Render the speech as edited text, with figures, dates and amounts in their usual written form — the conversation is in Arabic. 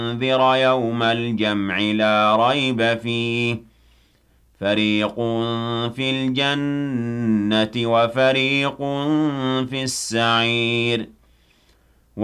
وَأَنذِرَ يَوْمَ الْجَمْعِ لَا رَيْبَ فِيهِ فَرِيقٌ فِي الْجَنَّةِ وَفَرِيقٌ فِي السَّعِيرِ